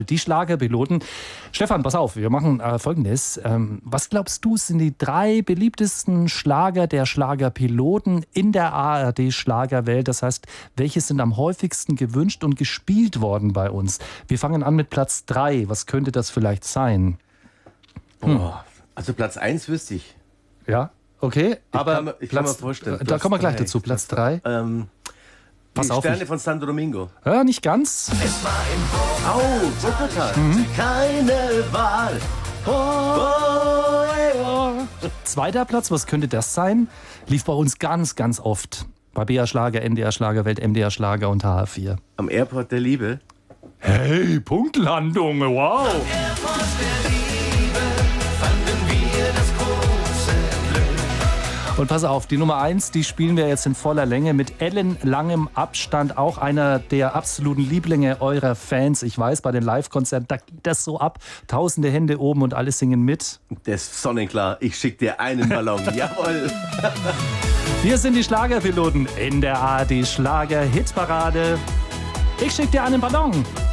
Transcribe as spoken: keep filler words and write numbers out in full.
Die Schlagerpiloten. Stefan, pass auf, wir machen äh, Folgendes. Ähm, was glaubst du, sind die drei beliebtesten Schlager der Schlagerpiloten in der A R D-Schlagerwelt? Das heißt, welche sind am häufigsten gewünscht und gespielt worden bei uns? Wir fangen an mit Platz drei. Was könnte das vielleicht sein? Hm. Oh, also Platz eins wüsste ich. Ja, okay. Ich aber kann mir, ich Platz, kann mir vorstellen. Da kommen wir gleich dazu. Platz drei. Ähm, Pass die auf. Sterne Ich, von Santo Domingo. ja, nicht ganz. Es war im Au, so total. Mhm. Keine Wahl. Oh, ey, oh. Zweiter Platz, was könnte das sein? Lief bei uns ganz, ganz oft. Bei B R Schlager, N D R Schlager, Welt, M D R Schlager und H R vier. Am Airport der Liebe. Hey, Punktlandung, wow. Und pass auf, die Nummer eins, die spielen wir jetzt in voller Länge mit ellenlangem Abstand. Auch einer der absoluten Lieblinge eurer Fans. Ich weiß, bei den Live-Konzerten, da geht das so ab. Tausende Hände oben und alle singen mit. Das ist sonnenklar. Ich schick dir einen Ballon. Jawohl. Wir sind die Schlagerpiloten in der A R D Schlager-Hitparade. Ich schick dir einen Ballon.